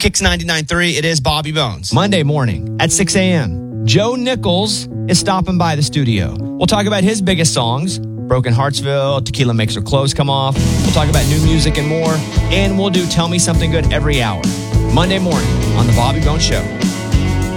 Kicks 99.3, it is Bobby Bones. Monday morning at 6 a.m., Joe Nichols is stopping by the studio. We'll talk about his biggest songs, Broken Heartsville, Tequila Makes Her Clothes Come Off. We'll talk about new music and more. And we'll do Tell Me Something Good every hour. Monday morning on The Bobby Bones Show.